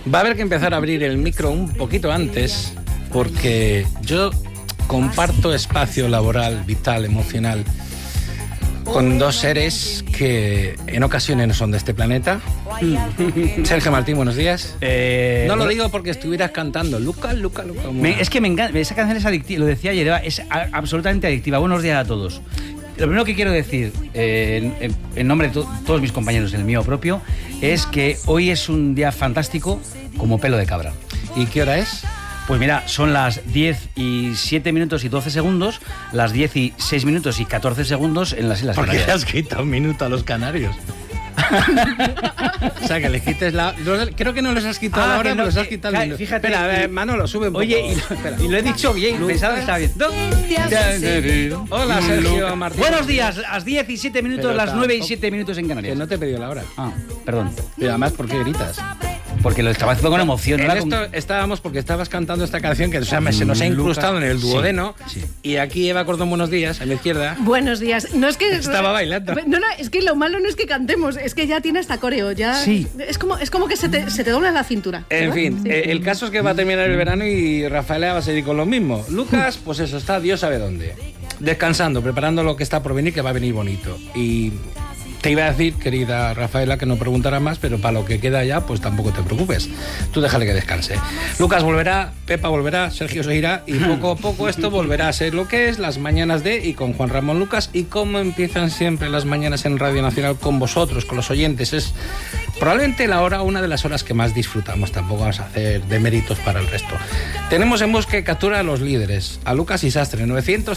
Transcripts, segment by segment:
Va a haber que empezar a abrir el micro un poquito antes, porque yo comparto espacio laboral, vital, emocional, con dos seres que en ocasiones no son de este planeta. Sergio Martín, buenos días. No lo digo porque estuvieras cantando. Luca. Es que me encanta. Esa canción es adictiva, lo decía ayer, es absolutamente adictiva. Buenos días a todos. Lo primero que quiero decir, en nombre de todos mis compañeros, el mío propio, es que hoy es un día fantástico como pelo de cabra. ¿Y qué hora es? Pues mira, son las 10 y 7 minutos y 12 segundos, las 10 y 6 minutos y 14 segundos en las Islas Canarias. ¿Por qué le has quitado un minuto a los canarios? O sea, que les quites la... Creo que no les has quitado la hora, pero les has quitado el minuto. Fíjate. Espera, Manolo, sube un poco. Oye, y lo he dicho bien, pensaba que estaba bien. Hola, Sergio Martín. Buenos días, las 10 y 7 minutos, las 9 y 7 minutos en Canarias. Que no te he pedido la hora. Ah, perdón. Y además, ¿por qué gritas? Porque lo estaba haciendo con emoción. En esto estábamos porque estabas cantando esta canción que se nos ha incrustado en el duodeno. Sí. Y aquí Eva Cordón, buenos días, a mi izquierda. Buenos días. No es que estaba bailando. No, es que lo malo no es que cantemos, es que ya tiene hasta coreo, ya. Sí. Es como que se te dobla la cintura. En fin, sí. El caso es que va a terminar el verano y Rafaela va a seguir con lo mismo. Lucas, pues eso, está Dios sabe dónde. Descansando, preparando lo que está por venir, que va a venir bonito. Y te iba a decir, querida Rafaela, que no preguntara más, pero para lo que queda ya, pues tampoco te preocupes. Tú déjale que descanse. Lucas volverá, Pepa volverá, Sergio se irá y poco a poco esto volverá a ser lo que es las mañanas de y con Juan Ramón Lucas. Y cómo empiezan siempre las mañanas en Radio Nacional con vosotros, con los oyentes. Es probablemente una de las horas que más disfrutamos. Tampoco vamos a hacer deméritos para el resto. Tenemos en busca y captura a los líderes, a Lucas y Sastre,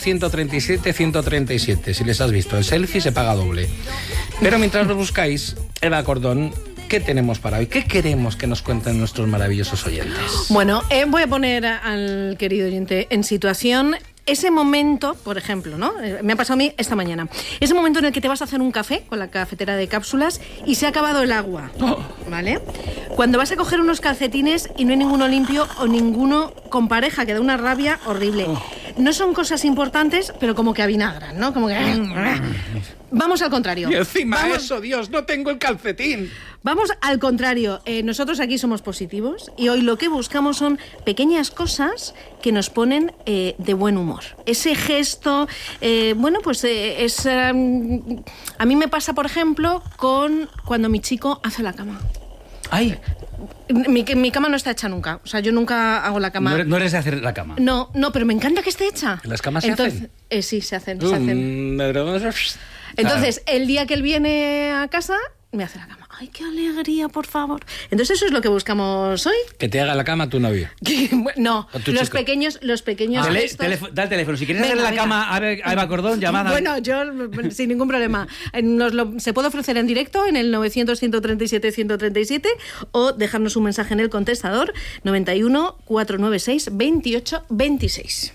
900-137-137. Si les has visto el selfie, se paga doble. Pero mientras lo buscáis, Eva Cordón, ¿qué tenemos para hoy? ¿Qué queremos que nos cuenten nuestros maravillosos oyentes? Bueno, voy a poner al querido oyente en situación. Ese momento, por ejemplo, ¿no? Me ha pasado a mí esta mañana. Ese momento en el que te vas a hacer un café con la cafetera de cápsulas y se ha acabado el agua, ¿vale? Cuando vas a coger unos calcetines y no hay ninguno limpio o ninguno con pareja, que da una rabia horrible. No son cosas importantes, pero como que avinagran, ¿no? Como que... Vamos al contrario. Y encima eso, Dios, no tengo el calcetín. Vamos al contrario. Nosotros aquí somos positivos y hoy lo que buscamos son pequeñas cosas que nos ponen de buen humor. Ese gesto, es... a mí me pasa, por ejemplo, cuando mi chico hace la cama. ¡Ay! Mi cama no está hecha nunca. O sea, yo nunca hago la cama. No eres de hacer la cama. No, pero me encanta que esté hecha. ¿Las camas se hacen? Sí, se hacen. Entonces, el día que él viene a casa, me hace la cama. ¡Ay, qué alegría, por favor! Entonces, eso es lo que buscamos hoy. Que te haga la cama tu novio. No, los pequeños da el teléfono. Si quieres hacerle la cama a Eva Cordón, llamada. Bueno, yo sin ningún problema. Se puede ofrecer en directo en el 900-137-137 o dejarnos un mensaje en el contestador 91-496-2826.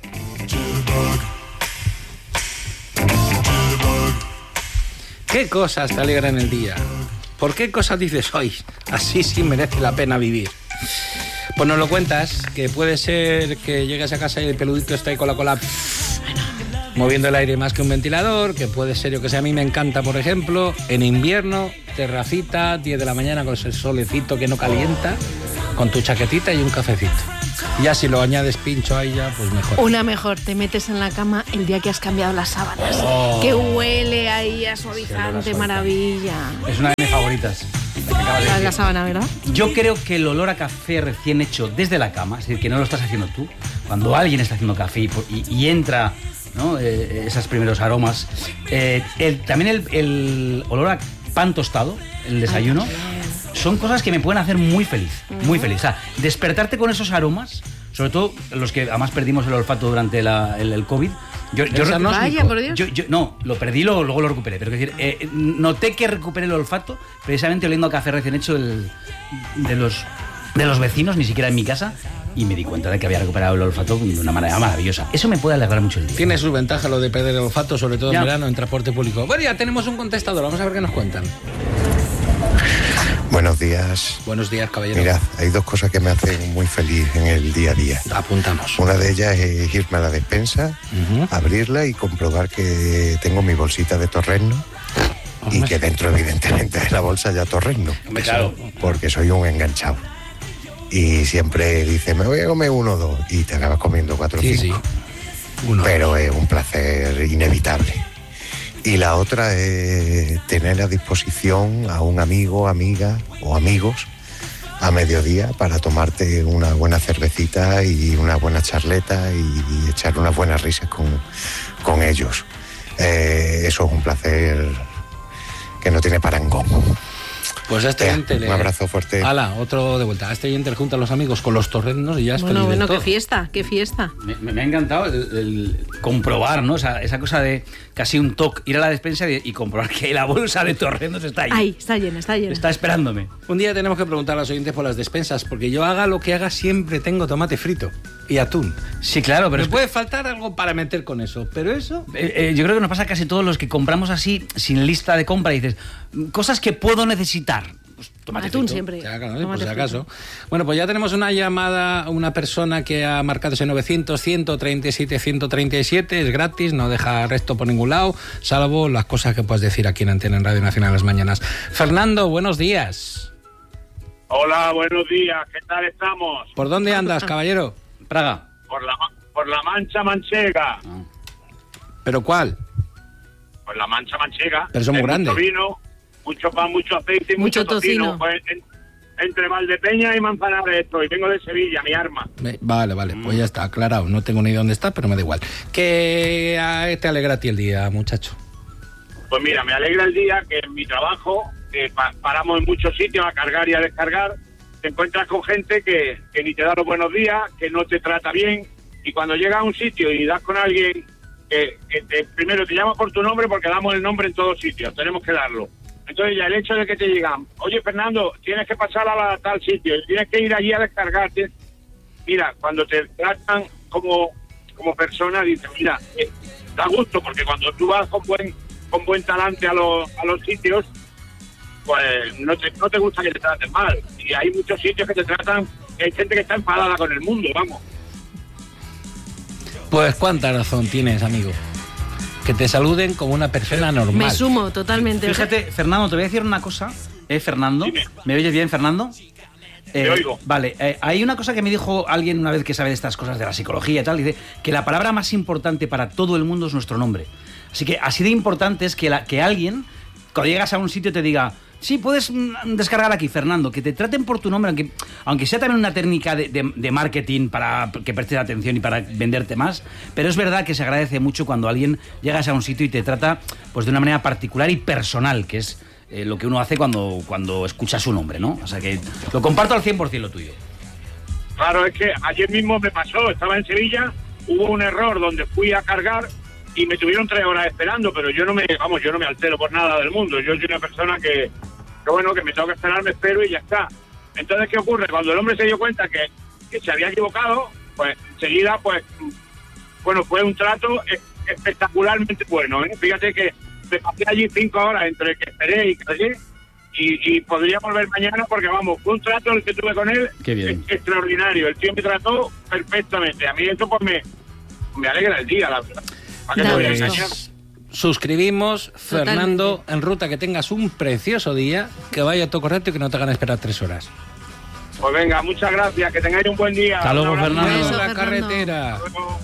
¿Qué cosas te alegran el día? ¿Por qué cosas dices hoy? Así sí merece la pena vivir. Pues nos lo cuentas, que puede ser que llegues a casa y el peludito está ahí con la cola moviendo el aire más que un ventilador, que puede ser, yo que sé, a mí me encanta, por ejemplo, en invierno, terracita, 10 de la mañana con ese solecito que no calienta, con tu chaquetita y un cafecito. Ya si lo añades pincho ahí ya, pues mejor. Una mejor, te metes en la cama el día que has cambiado las sábanas. Que huele ahí a suavizante, maravilla. Es una de mis favoritas. La sábana, ¿verdad? Yo creo que el olor a café recién hecho desde la cama, es decir, que no lo estás haciendo tú, cuando alguien está haciendo café y entra, ¿no? Esos primeros aromas. También el olor a pan tostado, el desayuno. Son cosas que me pueden hacer muy feliz, muy feliz. O sea, despertarte con esos aromas, sobre todo los que además perdimos el olfato durante el COVID. No, lo perdí, luego lo recuperé. Pero es decir, noté que recuperé el olfato precisamente oliendo a café recién hecho de los vecinos, ni siquiera en mi casa, y me di cuenta de que había recuperado el olfato de una manera maravillosa. Eso me puede alegrar mucho el día. Tiene sus ventajas lo de perder el olfato, sobre todo en verano, en transporte público. Bueno, ya tenemos un contestador, vamos a ver qué nos cuentan. Buenos días. Buenos días, caballero. Mira, hay dos cosas que me hacen muy feliz en el día a día. Apuntamos. Una de ellas es irme a la despensa, abrirla y comprobar que tengo mi bolsita de torrezno y que dentro, evidentemente, de la bolsa ya torrezno. Claro. Porque soy un enganchado. y siempre dices, me voy a comer 1 o 2, y te acabas comiendo 4 o 5. Sí. Pero es un placer inevitable. Y la otra es tener a disposición a un amigo, amiga o amigos a mediodía para tomarte una buena cervecita y una buena charleta y echar unas buenas risas con ellos. Eso es un placer que no tiene parangón. Pues a este oyente un abrazo fuerte. Hala, otro de vuelta. A este oyente le junta a los amigos con los torrendos y ya está. Bueno, qué fiesta. Me ha encantado el comprobar, ¿no? Esa cosa de casi un toque, ir a la despensa y comprobar que la bolsa de torrendos está ahí. Ahí, está llena. Está esperándome. Un día tenemos que preguntar a los oyentes por las despensas, porque yo haga lo que haga siempre tengo tomate frito y atún. Sí, claro, pero... Me puede faltar algo para meter con eso, pero eso... yo creo que nos pasa a casi todos los que compramos así, sin lista de compra, y dices, cosas que puedo necesitar. Pues, tomate atún frito. siempre. Por si acaso. Bueno, pues ya tenemos una llamada, una persona que ha marcado ese 900-137-137, es gratis, no deja resto por ningún lado, salvo las cosas que puedas decir aquí en Antena en Radio Nacional las mañanas. Fernando, buenos días. Hola, buenos días, ¿qué tal estamos? ¿Por dónde andas, caballero? Praga. Por la Mancha Manchega. ¿Pero cuál? Por la Mancha Manchega. Pero son muy grandes. Mucho vino, mucho pan, mucho aceite y Mucho mucho tocino. tocino. Pues, entre Valdepeña y Manzanares estoy, vengo de Sevilla, mi arma. Vale, pues ya está, aclarado. No tengo ni idea dónde está, pero me da igual. ¿Qué te alegra a ti el día, muchacho? Pues mira, me alegra el día que en mi trabajo, que paramos en muchos sitios a cargar y a descargar, te encuentras con gente que ni te da los buenos días, que no te trata bien, y cuando llegas a un sitio y das con alguien que primero te llama por tu nombre, porque damos el nombre en todos sitios, tenemos que darlo. Entonces ya el hecho de que te digan, oye Fernando, tienes que pasar a tal sitio, tienes que ir allí a descargarte. Mira, cuando te tratan como persona, dices, mira, da gusto, porque cuando tú vas con buen talante a los sitios, pues no te gusta que te traten mal. Y hay muchos sitios que te tratan, hay gente que está enfadada con el mundo, vamos. Pues cuánta razón tienes, amigo. Que te saluden como una persona normal. Me sumo totalmente. Fíjate, Fernando, te voy a decir una cosa. Fernando, Dime. ¿me oyes bien, Fernando? Te oigo. Vale, hay una cosa que me dijo alguien una vez que sabe de estas cosas de la psicología y tal, dice que la palabra más importante para todo el mundo es nuestro nombre. Así que así de importante es que alguien, cuando llegas a un sitio, te diga, sí, puedes descargar aquí, Fernando, que te traten por tu nombre, aunque sea también una técnica de marketing para que prestes atención y para venderte más, pero es verdad que se agradece mucho cuando alguien llegas a un sitio y te trata pues de una manera particular y personal, que es lo que uno hace cuando escucha su nombre, ¿no? O sea que lo comparto al 100% lo tuyo. Claro, es que ayer mismo me pasó, estaba en Sevilla, hubo un error donde fui a cargar y me tuvieron 3 horas esperando, pero yo no me altero por nada del mundo. Yo soy una persona que me tengo que esperar, me espero y ya está. Entonces, ¿qué ocurre? Cuando el hombre se dio cuenta que se había equivocado, pues enseguida, fue un trato espectacularmente bueno, ¿eh? Fíjate que me pasé allí 5 horas entre que esperé y callé, y podría volver mañana porque, fue un trato el que tuve con él. Qué bien. Extraordinario. El tío me trató perfectamente. A mí eso pues me alegra el día, la verdad. ¿Para qué te voy a engañar? Suscribimos, Fernando, Totalmente. en ruta, que tengas un precioso día, que vaya todo correcto y que no te hagan esperar 3 horas. Pues venga, muchas gracias, que tengáis un buen día. Hasta luego, Un abrazo. Fernando. Beso, la Fernando. carretera. Hasta luego.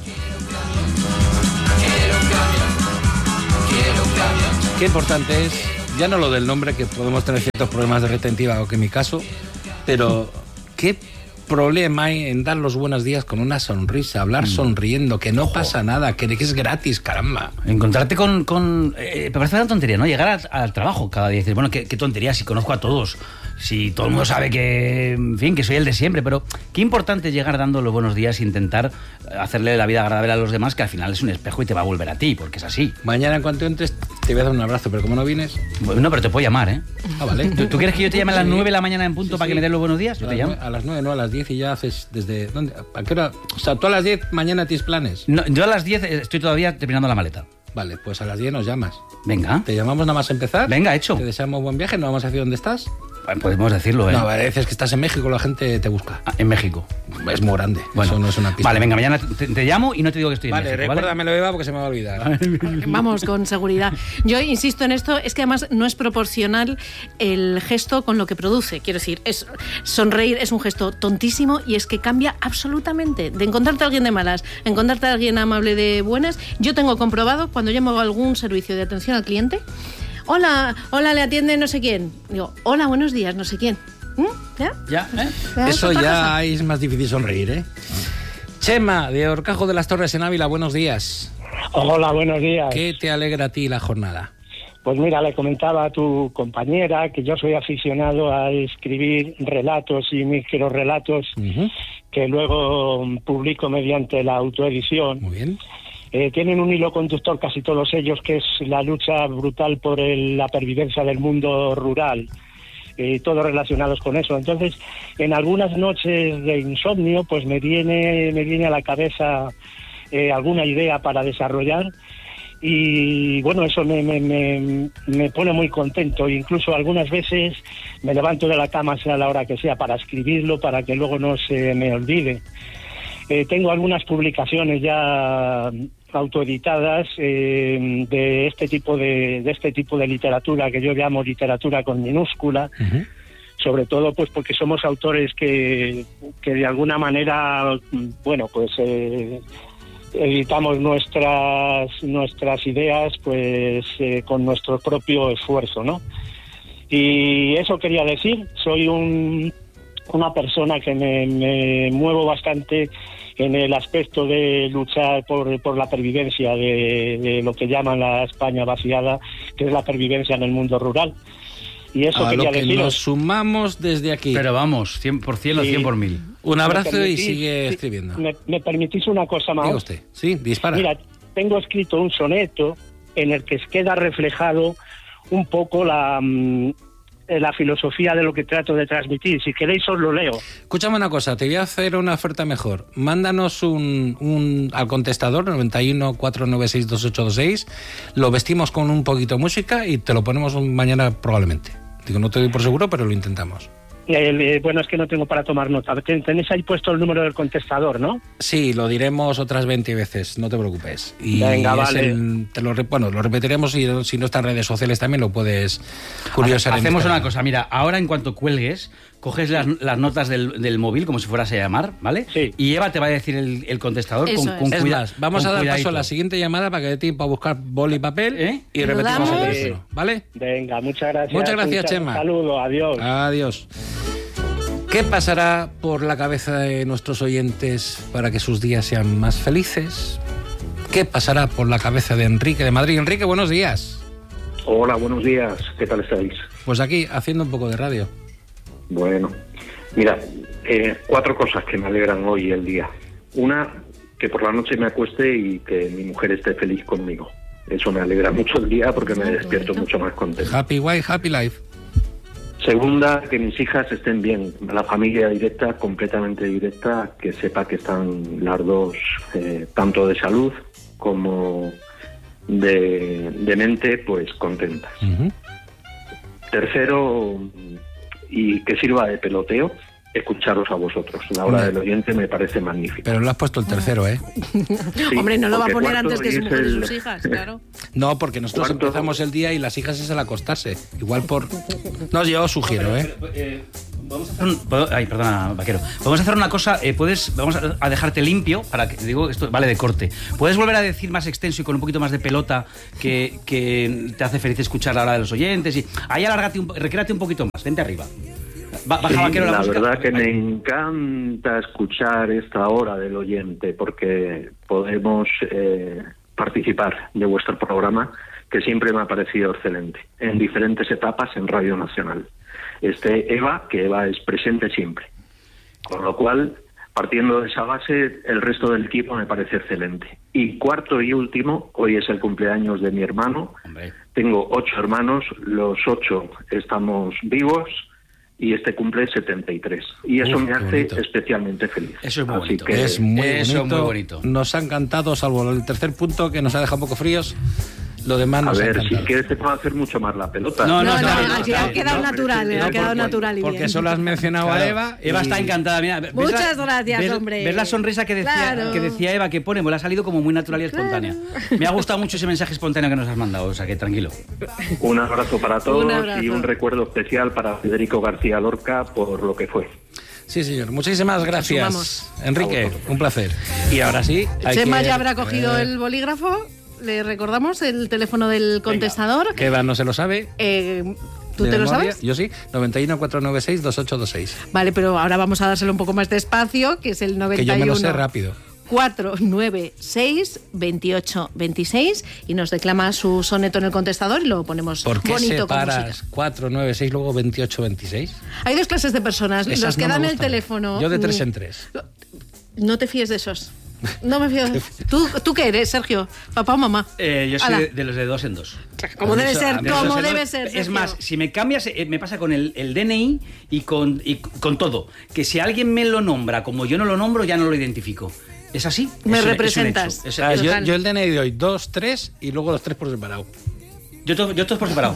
Qué importante es, ya no lo del nombre, que podemos tener ciertos problemas de retentiva, o que en mi caso, pero qué problema hay en dar los buenos días con una sonrisa, hablar sonriendo, que no pasa nada, que es gratis, caramba. Encontrarte me parece una tontería, ¿no? Llegar al trabajo cada día y decir, bueno, qué tontería, si conozco a todos, si todo el mundo sabe que, en fin, que soy el de siempre, pero qué importante es llegar dando los buenos días e intentar hacerle la vida agradable a los demás, que al final es un espejo y te va a volver a ti, porque es así. Mañana en cuanto entres te voy a dar un abrazo, pero como no vienes... No, pero te puedo llamar, ¿eh? Ah, vale. ¿Tú quieres que yo te llame a las 9 de la mañana en punto Sí, para que sí. me des los buenos días? Yo te llamo. A las 9, no, a las 10 y ya haces desde... ¿Dónde? ¿A qué hora? O sea, tú a las 10 mañana tienes planes. No, yo a las 10 estoy todavía terminando la maleta. Vale, pues a las 10 nos llamas. Venga. Te llamamos nada más empezar. Venga, hecho. Te deseamos buen viaje, no vamos a decir dónde estás. Podemos decirlo, ¿eh? No, a veces que estás en México la gente te busca. En México. Es muy grande, Bueno, eso no es una pista. Vale, venga, mañana te llamo y no te digo que estoy en Vale, México, recuérdamelo, Eva, porque se me va a olvidar. Vamos, con seguridad. Yo insisto en esto, es que además no es proporcional el gesto con lo que produce. Quiero decir, sonreír es un gesto tontísimo y es que cambia absolutamente. De encontrarte a alguien de malas, encontrarte a alguien amable de buenas. Yo tengo comprobado, cuando llamo a algún servicio de atención al cliente, hola, le atiende no sé quién. Digo, hola, buenos días, no sé quién. ¿Ya? ¿Ya? Eso ya es más difícil sonreír, ¿eh? Chema, de Horcajo de las Torres en Ávila, buenos días. Hola, buenos días. ¿Qué te alegra a ti la jornada? Pues mira, le comentaba a tu compañera que yo soy aficionado a escribir relatos y microrelatos que luego publico mediante la autoedición. Muy bien. Tienen un hilo conductor casi todos ellos, que es la lucha brutal por la pervivencia del mundo rural. Todos relacionados con eso. Entonces, en algunas noches de insomnio, pues me viene a la cabeza alguna idea para desarrollar, y bueno, eso me pone muy contento. Incluso algunas veces me levanto de la cama, sea la hora que sea, para escribirlo, para que luego no se me olvide. Tengo algunas publicaciones ya autoeditadas de este tipo de literatura, que yo llamo literatura con minúscula, sobre todo pues porque somos autores que de alguna manera, bueno, pues editamos nuestras ideas pues con nuestro propio esfuerzo, ¿no? Y eso quería decir. Soy una persona que me muevo bastante en el aspecto de luchar por la pervivencia de lo que llaman la España vaciada, que es la pervivencia en el mundo rural. Y eso a quería lo que deciros. nos sumamos desde aquí. Pero vamos, 100% o 100 por 1000. Un abrazo y permitís, sigue escribiendo. ¿Me permitís una cosa más? Diga usted. Sí, dispara. Mira, tengo escrito un soneto en el que queda reflejado un poco la filosofía de lo que trato de transmitir. Si queréis os lo leo. Escúchame una cosa, te voy a hacer una oferta mejor. Mándanos al contestador 91 496 2826, lo vestimos con un poquito de música y te lo ponemos mañana probablemente. Digo, no te doy por seguro, pero lo intentamos. Bueno, es que no tengo para tomar nota. Tenéis ahí puesto el número del contestador, ¿no? Sí, lo diremos otras 20 veces, no te preocupes. Y venga, vale. Lo repetiremos, y si no está en redes sociales también lo puedes curiosar. Hacemos una cosa, mira, ahora en cuanto cuelgues, coges las notas del móvil como si fueras a llamar, ¿vale? Sí. Y Eva te va a decir el contestador Eso con Es cuidado. más, vamos a dar paso a la siguiente llamada para que dé tiempo a buscar boli y papel y ¿Lo repetimos el damos? teléfono, ¿vale? Venga, muchas gracias. Muchas gracias, Chema. Un saludo, adiós. Adiós. ¿Qué pasará por la cabeza de nuestros oyentes para que sus días sean más felices? ¿Qué pasará por la cabeza de Enrique de Madrid? Enrique, buenos días. Hola, buenos días. ¿Qué tal estáis? Pues aquí, haciendo un poco de radio. Bueno, mira, 4 cosas que me alegran hoy el día. Una, que por la noche me acueste y que mi mujer esté feliz conmigo. Eso me alegra mucho el día porque me despierto mucho más contento. Happy wife, happy life. Segunda, que mis hijas estén bien. La familia directa, completamente directa, que sepa que están las dos, tanto de salud como de mente, pues contentas. Tercero, y que sirva de peloteo, escucharos a vosotros. La hora del oyente me parece magnífica. Pero lo has puesto el tercero, ¿eh? Sí, Hombre, no lo va a porque poner cuarto antes que su es mujer y el- sus hijas, claro. No, porque nosotros Cuarto. empezamos el día y las hijas es el acostarse. Igual por... No, yo os sugiero, ¿eh? Perdona, vaquero. Podemos hacer una cosa, vamos a dejarte limpio, para que digo, esto vale de corte. ¿Puedes volver a decir más extenso y con un poquito más de pelota que te hace feliz escuchar la hora de los oyentes? Y ahí recréate un poquito más, vente arriba. Baja, Sí, vaquero, la música. verdad que me encanta escuchar esta hora del oyente porque podemos participar de vuestro programa, que siempre me ha parecido excelente, en diferentes etapas en Radio Nacional. Eva, que Eva es presente siempre. Con lo cual, partiendo de esa base, el resto del equipo me parece excelente. Y cuarto y último, hoy es el cumpleaños de mi hermano. Hombre. Tengo 8 hermanos, los 8 estamos vivos y este cumple 73. Y eso Uf, me qué hace bonito. especialmente feliz. Eso es muy Así bonito. que Es muy Eso bonito. muy bonito. Nos ha encantado, salvo el tercer punto que nos ha dejado un poco fríos. Lo demás A nos ha ver, si encantado. quieres te puedo hacer mucho más la pelota. No, al final ha quedado natural, no, ha quedado porque- natural y Porque bien. solo has mencionado a Claro, Eva. Eva y- está encantada. Mira, ¿ves Muchas gracias, hombre. ¿Ves la sonrisa que Claro. decía Eva que pone? Pues le ha salido como muy natural y espontánea. Me ha gustado mucho ese mensaje espontáneo que nos has mandado, o sea que tranquilo. Un abrazo para todos Un abrazo. y un recuerdo especial para Federico García Lorca por lo que fue. Sí, señor. Muchísimas gracias. sumamos. Enrique, un placer. Y ahora sí. hay Chema que- ya habrá cogido el bolígrafo. Le recordamos el teléfono del contestador. Que Eva no se lo sabe. ¿Tú de te lo memoria. sabes? Yo sí. 91 496 2826. Vale, pero ahora vamos a dárselo un poco más despacio, que es el 91 Que yo me lo sé rápido. 496 28 26 y nos declama su soneto en el contestador y lo ponemos ¿Por qué bonito con música. separas 496 luego 28 26? Hay dos clases de personas, Esas los que no me dan el gustan. teléfono. Yo de 3 en 3. No te fíes de esos. No me fío. ¿Tú qué eres, Sergio? ¿Papá o mamá? Yo Ala. soy de los de 2 en 2. Como debe Eso, ser, a mí como Entonces, debe ser. Es Sergio. más, si me cambias, me pasa con el DNI y con todo. Que si alguien me lo nombra como yo no lo nombro, ya no lo identifico. ¿Es así? Me Es un representas. hecho. Es- Ah, es- yo el DNI doy 2, 3 y luego los 3 por separado. yo todos por separado.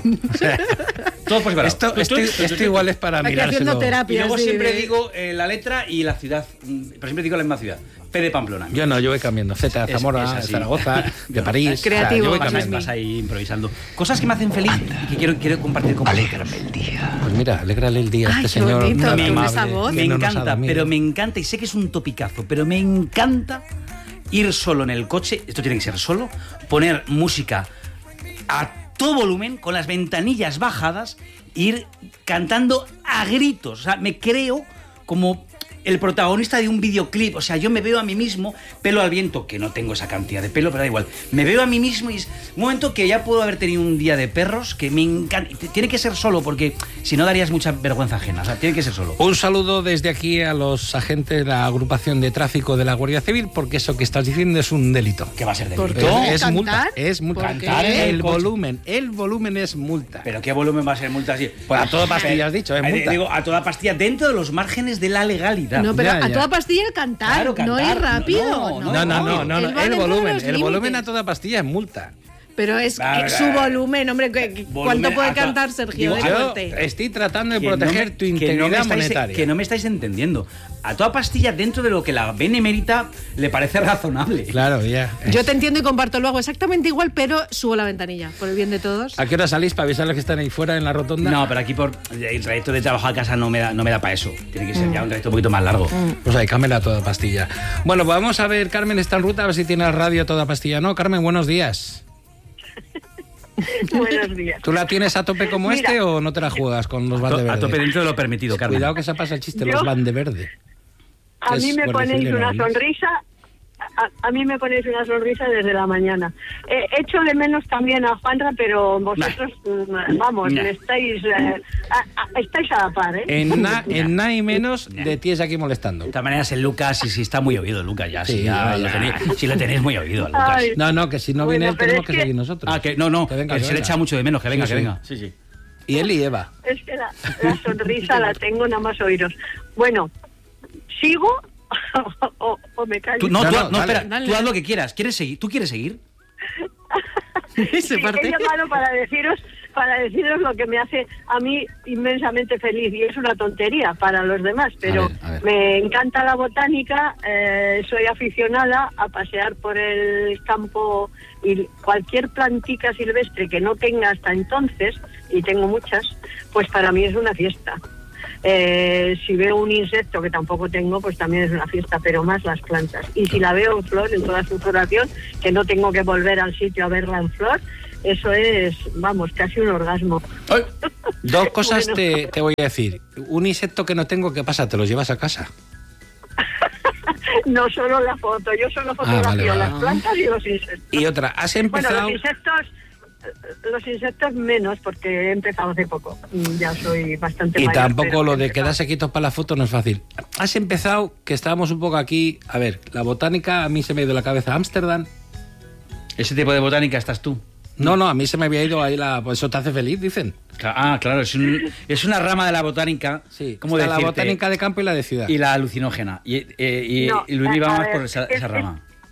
Todos por separado. Esto igual es para Aquí mirárselo. haciendo Y terapia. luego sí, siempre de- digo la letra y la ciudad. Pero siempre digo la misma ciudad. P de Pamplona. Yo no, yo voy cambiando. Z de Es Zamora, así. de Zaragoza, de París. Creativo. yo voy Vas, cambiando. vas ahí improvisando. Cosas que me hacen feliz y que quiero compartir con vosotros. Pues mira, alégrale el día a Ay, este qué señor. bonito, tan con amable, esa voz. que Me no nos ha encanta, dado miedo. pero me encanta, y sé que es un topicazo, pero me encanta ir solo en el coche, esto tiene que ser solo, poner música a todo volumen, con las ventanillas bajadas, ir cantando a gritos. O sea, me creo como el protagonista de un videoclip. O sea, yo me veo a mí mismo, pelo al viento, que no tengo esa cantidad de pelo, pero da igual. Me veo a mí mismo y es un momento que ya puedo haber tenido un día de perros, que me encanta. Tiene que ser solo, porque si no darías mucha vergüenza ajena. O sea, tiene que ser solo. Un saludo desde aquí a los agentes de la agrupación de tráfico de la Guardia Civil, porque eso que estás diciendo es un delito. ¿Qué va a ser ¿Por delito? qué? Es ¿Cantar? multa, es multa. ¿Por Cantar qué? El coche. volumen es multa. ¿Pero qué volumen va a ser multa así? Pues a toda pastilla has dicho, es multa. Digo, a toda pastilla, dentro de los márgenes de la legalidad. No, pero Ya, a ya. toda pastilla el cantar, Claro, no cantar, ir rápido. No, Él va el dentro de volumen, los el volumen límites. a toda pastilla es multa. Pero es Va, su volumen, hombre. ¿Cuánto Volumen puede a to- cantar Sergio? Digo, de yo- fuerte? Estoy tratando de Que no proteger me- tu que no me integridad estáis- monetaria. Que no me estáis entendiendo. A toda pastilla, dentro de lo que la benemérita le parece razonable. Claro, ya. Yo te entiendo y comparto, lo hago exactamente igual, pero subo la ventanilla, por el bien de todos. ¿A qué hora salís para avisar a los que están ahí fuera en la rotonda? No, pero aquí por el trayecto de trabajo a casa no me da para eso. Tiene que ser ya un trayecto un poquito más largo. Pues ahí, cámela a toda pastilla. Bueno, pues vamos a ver, Carmen está en ruta, a ver si tiene la radio a toda pastilla. No, Carmen, buenos días. Buenos días. ¿Tú la tienes a tope como Mira. este o no te la juegas con los van de A verde? tope dentro de lo permitido, Carmen. Cuidado que se pasa el chiste, Yo- los van de verde. A Es mí me Guardia ponéis Civil, una ¿no? sonrisa. A mí me ponéis una sonrisa desde la mañana. Echo de menos también a Juanra, pero vosotros, vamos, Nah. estáis a la par, ¿eh? En nada y menos de ti es aquí molestando. De todas maneras, el Lucas, sí está muy oído, Lucas, ya. Sí, Sí, ya, ya. si lo tenéis muy oído, Lucas. Ay. No, que si no viene Bueno, él pero tenemos es que que- seguir nosotros. Ah, que no, Que venga, que que se le venga. echa mucho de menos, que venga, Sí, que sí. venga. Sí, sí. Y él y Eva. Es que la sonrisa la tengo nada más oíros. Bueno, ¿sigo o me callo? Tú, no, No, tú, no, no, dale. espera, Dale. tú haz lo que quieras. ¿Quieres seguir? ¿Tú quieres seguir? Se Sí, parte. he llamado para deciros lo que me hace a mí inmensamente feliz, y es una tontería para los demás, pero A ver. me encanta la botánica, soy aficionada a pasear por el campo, y cualquier plantica silvestre que no tenga hasta entonces, y tengo muchas, pues para mí es una fiesta. Si veo un insecto, que tampoco tengo, pues también es una fiesta, pero más las plantas. Y si la veo en flor, en toda su floración, que no tengo que volver al sitio a verla en flor, eso es, vamos, casi un orgasmo. Dos cosas Bueno. te voy a decir. Un insecto que no tengo, ¿qué pasa? ¿Te los llevas a casa? No solo la foto, yo solo fotografío vale. las plantas y los insectos. Y otra, has Bueno, empezado... los insectos menos, porque he empezado hace poco. Ya soy bastante Y mayor, tampoco pero lo he de empezado. quedarse quietos para la foto no es fácil. Has empezado, que estábamos un poco aquí... A ver, la botánica a mí se me ha ido la cabeza a Ámsterdam. Ese tipo de botánica estás tú. No, a mí se me había ido ahí la... Pues eso te hace feliz, dicen. Ah, claro, es una rama de la botánica. Sí, ¿cómo está la decirte? botánica de campo y la de ciudad. Y la alucinógena. Y No, Luis va a más ver, por esa es- rama.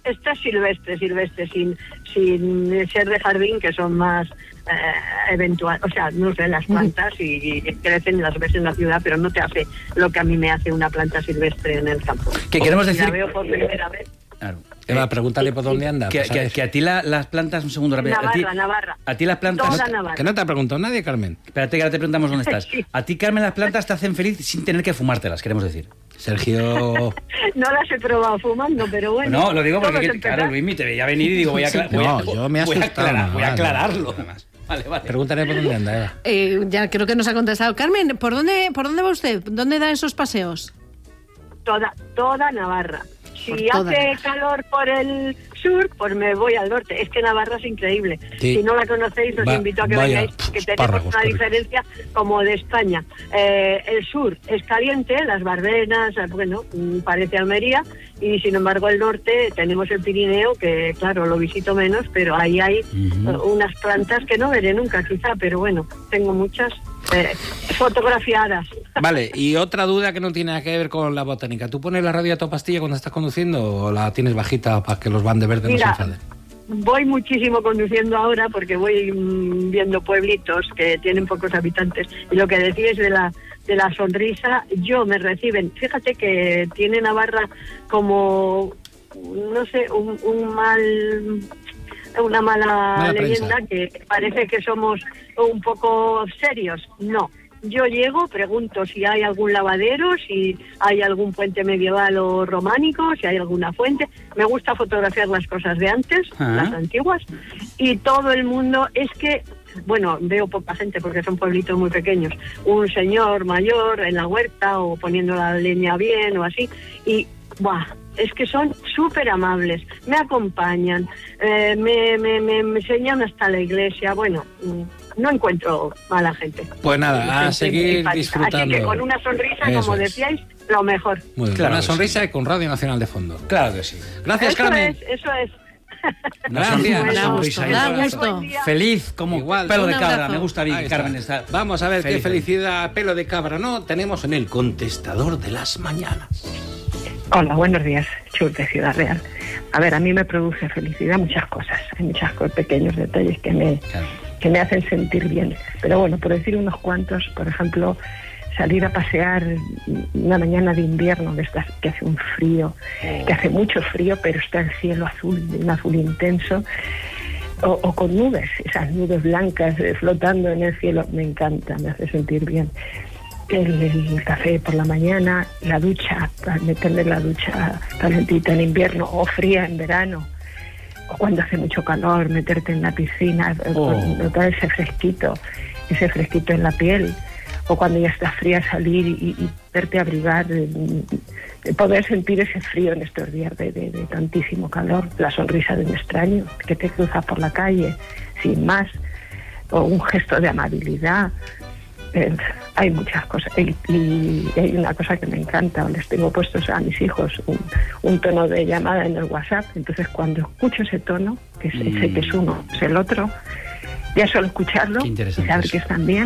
Esta es silvestre, sin ser de jardín, que son más eventual, o sea, no sé, las plantas y crecen, las ves en la ciudad, pero no te hace lo que a mí me hace una planta silvestre en el campo. Que queremos decir... La veo por primera vez. Claro. Eva, pregúntale por dónde anda. Que a ti las plantas, un segundo rápido. Navarra. A ti las plantas... Que no te ha preguntado nadie, Carmen. Espérate que ahora te preguntamos dónde estás. Sí. A ti, Carmen, las plantas te hacen feliz sin tener que fumártelas, queremos decir. Sergio... No las he probado fumando, pero bueno. No, lo digo porque, todos claro, Luismi, te veía venir y digo, voy a aclararlo. Vale. Pregúntale por dónde anda, Eva. Ya creo que nos ha contestado. Carmen, ¿por dónde va usted? ¿Dónde da esos paseos? Toda Navarra. Si Por hace calor por el sur, pues me voy al norte. Es que Navarra es increíble. Sí. Si no la conocéis, os invito a que vengáis, que tenemos una diferencia como de España. El sur es caliente, las Barbenas, bueno, parece Almería, y sin embargo el norte tenemos el Pirineo, que claro, lo visito menos, pero ahí hay unas plantas que no veré nunca quizá, pero bueno, tengo muchas fotografiadas. Vale, y otra duda que no tiene nada que ver con la botánica. ¿Tú pones la radio a toda pastilla cuando estás conduciendo o la tienes bajita para que los van de verde no se enfaden? Voy muchísimo conduciendo ahora porque voy viendo pueblitos que tienen pocos habitantes, y lo que decías de la sonrisa, yo me reciben. Fíjate que tiene Navarra como, no sé, una mala leyenda, que parece que somos un poco serios. No, yo llego, pregunto si hay algún lavadero, si hay algún puente medieval o románico, si hay alguna fuente. Me gusta fotografiar las cosas de antes, las antiguas, y todo el mundo, es que, bueno, veo poca gente porque son pueblitos muy pequeños, un señor mayor en la huerta o poniendo la leña bien o así, y ¡buah! Es que son súper amables, me acompañan, me enseñan hasta la iglesia. Bueno, no encuentro mala gente. Pues nada, a seguir disfrutando. Así que con una sonrisa, Eso como es. decíais, lo mejor. Muy bien, Claro una que sonrisa y con Radio Nacional de fondo. Claro que sí. Gracias, Carmen. Eso es. Gracias. Da gusto, da gusto. Feliz como Igual. pelo de Un cabra. abrazo. Me gusta Ahí bien, está. Carmen. Está Vamos a ver feliz. qué felicidad, pelo de cabra, ¿no? Tenemos en el contestador de las mañanas. Hola, buenos días, Chur de Ciudad Real. A ver, a mí me produce felicidad muchas cosas, hay muchos pequeños detalles que me hacen sentir bien. Pero bueno, por decir unos cuantos, por ejemplo, salir a pasear una mañana de invierno, de estas que hace un frío, que hace mucho frío, pero está el cielo azul, un azul intenso, o con nubes, esas nubes blancas flotando en el cielo, me encanta, me hace sentir bien. El café por la mañana, la ducha, para meterme en la ducha calentita en invierno o fría en verano, o cuando hace mucho calor, meterte en la piscina, notar ese fresquito en la piel, o cuando ya está fría salir y verte abrigar, poder sentir ese frío en estos días de tantísimo calor, la sonrisa de un extraño que te cruza por la calle sin más, o un gesto de amabilidad. Hay muchas cosas y hay una cosa que me encanta, les tengo puestos a mis hijos un tono de llamada en el WhatsApp, entonces cuando escucho ese tono, que sé que es uno, es el otro, ya solo escucharlo y saber que están bien,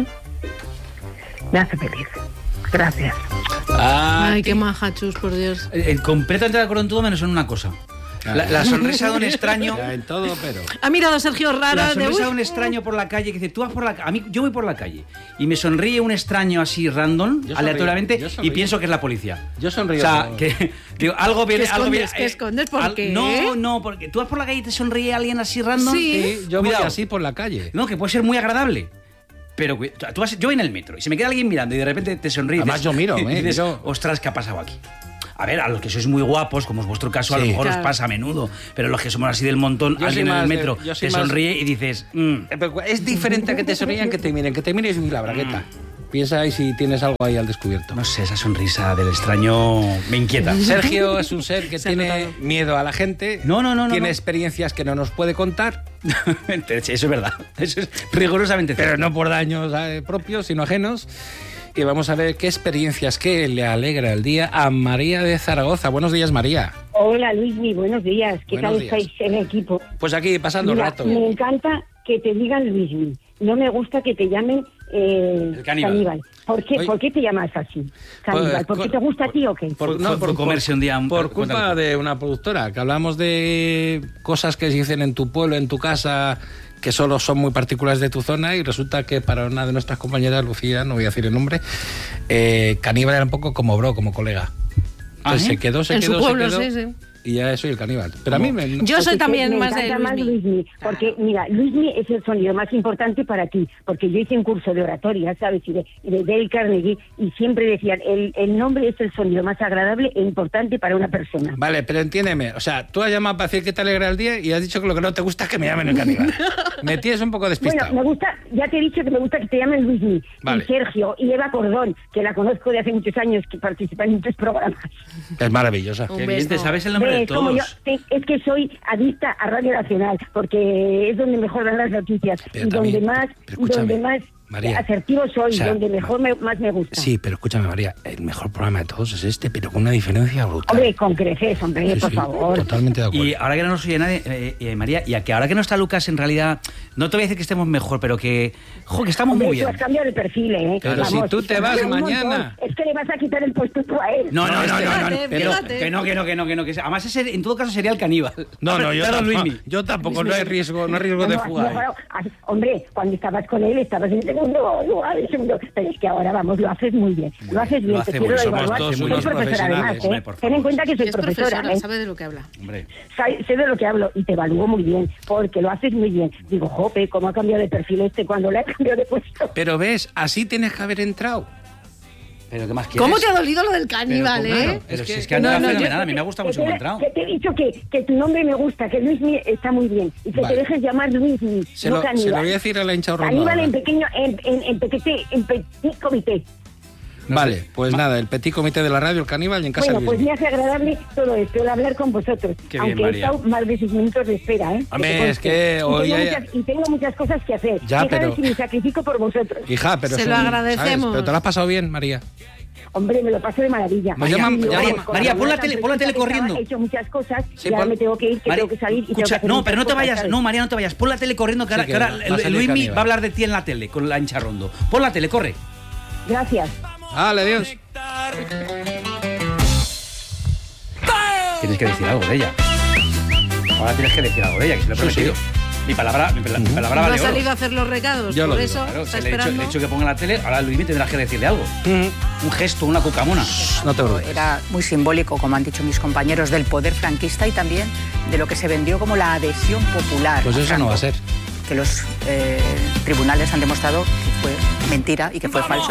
me hace feliz. Gracias. Ay, qué maja, Chus, por Dios. Completamente de acuerdo en todo menos en una cosa. La sonrisa de un extraño. Ya en todo, pero. Ha mirado Sergio raro. La sonrisa de un extraño por la calle que dice, tú vas por la calle. A mí, yo voy por la calle y me sonríe un extraño así random, aleatoriamente, y pienso que es la policía. Yo sonrío. O sea, que digo, algo viene. ¿Qué escondes? ¿Por qué? No, porque tú vas por la calle y te sonríe alguien así random. Sí. Yo voy Cuidado. así por la calle. No, que puede ser muy agradable. Pero yo voy en el metro y se me queda alguien mirando y de repente te sonríe. Además, yo miro, y dices, yo- ostras, ¿qué ha pasado aquí? A ver, a los que sois muy guapos, como es vuestro caso, a lo Sí. mejor Claro. os pasa a menudo. Pero los que somos así del montón, Yo alguien soy en el más de- metro yo soy te más- sonríe y dices... Pero es diferente a que te sonrían que te miren y la bragueta. Piensa ahí si tienes algo ahí al descubierto. No sé, esa sonrisa del extraño me inquieta. Sergio es un ser que Se ha tiene notado. miedo a la gente. No. Tiene no. experiencias que no nos puede contar, Eso es verdad. Eso es rigurosamente pero cierto. no por daños propios, sino ajenos. Y vamos a ver qué experiencias que le alegra el día a María de Zaragoza. Buenos días, María. Hola Luismi, buenos días. ¿Qué Buenos tal días. estáis en equipo? Pues aquí pasando el Mira, rato. me encanta que te digan Luismi. No me gusta que te llamen Caníbal. ¿Por qué te llamas así? Caníbal. ¿Por qué te gusta a ti o qué? Por comerse un día. Por culpa de una productora, que hablamos de cosas que se dicen en tu pueblo, en tu casa, que solo son muy particulares de tu zona, y resulta que para una de nuestras compañeras, Lucía, no voy a decir el nombre, caníbal era un poco como bro, como colega. Entonces se quedó, en su pueblo, sí. Y ya soy el caníbal. Pero a mí me... Yo soy también me más de encanta Luismi, porque mira, Luismi es el sonido más importante para ti, porque yo hice un curso de oratoria, ¿sabes? Y de Dale Carnegie, y siempre decían, el nombre es el sonido más agradable e importante para una persona. Vale, pero entiéndeme, o sea, tú has llamado para decir que te alegra el día y has dicho que lo que no te gusta es que me llamen el caníbal. Me tienes un poco despistado. Bueno, me gusta, ya te he dicho que me gusta que te llamen Luismi, vale. Y Sergio, y Eva Cordón, que la conozco de hace muchos años, que participa en muchos programas. Es maravillosa. Qué bien, te sabes el nombre de todos. Es que soy adicta a Radio Nacional, porque es donde mejor dan las noticias, pero y también, donde más María, asertivo soy, o sea, donde mejor más me gusta. Sí, pero escúchame, María, el mejor programa de todos es este, pero con una diferencia brutal. Hombre, con creces, hombre, sí, por favor. Totalmente de acuerdo. Y ahora que no nos oye nadie, María, y a que ahora que no está Lucas, en realidad, no te voy a decir que estemos mejor, pero que estamos hombre, muy bien. Tú has cambiado de perfil, ¿eh? Pero vamos, si tú te vas mañana... Es que le vas a quitar el puesto tú a él. No, Fíjate. que no. Además, ese en todo caso sería el caníbal. No, yo tampoco, no hay riesgo de fuga. Hombre, cuando estabas con él, estabas en segundo lugar, pero es que ahora, vamos, lo haces muy bien. Lo haces bien, te quiero evaluar. Soy profesora además, ¿eh? Ten en cuenta que soy profesora, ¿eh? Sabe de lo que habla. Hombre. Sé de lo que hablo y te evalúo muy bien, porque lo haces muy bien. Digo, jope, ¿cómo ha cambiado de perfil cuando le ha cambiado de puesto? Pero ves, así tienes que haber entrado. ¿Pero qué más quieres? ¿Cómo te ha dolido lo del caníbal, Claro, es que ha quedado fenomenal, a mí me gusta mucho cómo ha entrado. Que te he dicho que tu nombre me gusta, que Luismi está muy bien, y que te dejes llamar Luismi, no caníbal. Se lo voy a decir a la hincha ronda. Caníbal en pequeño, en petit comité. Vale, pues nada, el petit comité de la radio, el caníbal, y en casa Bueno, pues Luismi. me hace agradable todo esto, el hablar con vosotros. Qué bien, aunque María. he estado más de 6 minutos de espera, ¿eh? Hombre, es que hoy y tengo muchas cosas que hacer. Ya, pero... si me sacrifico por vosotros. Hija, pero... Se lo agradecemos. ¿sabes? Pero te lo has pasado bien, María. Hombre, me lo paso de maravilla. María, pon la tele corriendo. He hecho muchas cosas, sí, y ahora me tengo que ir, tengo que salir y tengo que hacer no, pero no te cosas, vayas, ¿sabes? no, María, no te vayas. Pon la tele corriendo, que ahora Luismi va a hablar de ti en la tele, con la hincha rondo. Pon la tele, corre. Gracias. Vale, adiós. Tienes que decir algo de ella. Ahora tienes que decir algo de ella, que se lo he prometido. Mi palabra ¿No vale ha oro. salido a hacer los recados? Yo por lo eso digo, Claro, está le he esperando. dicho que ponga la tele, ahora Luismi tendrás que decirle algo. Un gesto, una cucamona. No te preocupes. Era muy simbólico, como han dicho mis compañeros, del poder franquista y también de lo que se vendió como la adhesión popular. Pues eso no va a ser. Que los tribunales han demostrado que fue mentira y que fue falso.